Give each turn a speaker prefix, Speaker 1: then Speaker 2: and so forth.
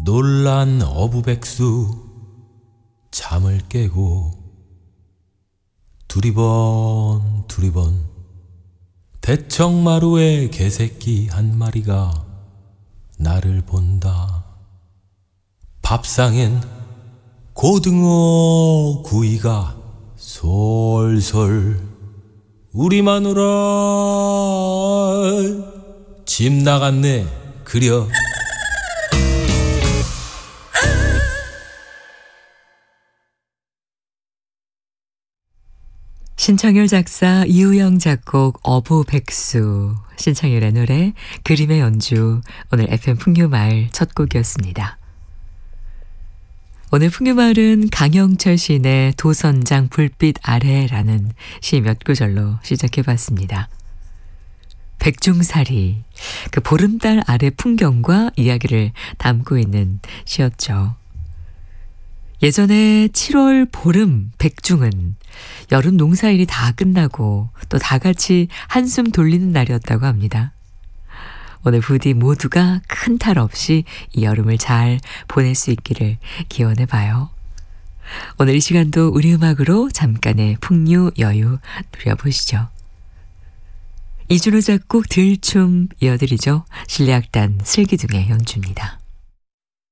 Speaker 1: 놀란 어부백수 잠을 깨고 두리번 대청마루에 개새끼 한 마리가 나를 본다. 밥상엔 고등어 구이가 솔솔. 우리 마누라 집 나갔네. 그려.
Speaker 2: 신창열 작사, 이우영 작곡, 어부백수. 신창열의 노래, 그림의 연주. 오늘 FM 풍류마을 첫 곡이었습니다. 오늘 풍류마을은 강영철 시인의 도선장 불빛 아래라는 시 몇 구절로 시작해봤습니다. 백중살이, 그 보름달 아래 풍경과 이야기를 담고 있는 시였죠. 예전에 7월 보름 백중은 여름 농사일이 다 끝나고 또 다 같이 한숨 돌리는 날이었다고 합니다. 오늘 부디 모두가 큰 탈 없이 이 여름을 잘 보낼 수 있기를 기원해봐요. 오늘 이 시간도 우리 음악으로 잠깐의 풍류 여유 누려보시죠. 이준호 작곡 들춤 이어드리죠. 실내악단 슬기둥의 연주입니다.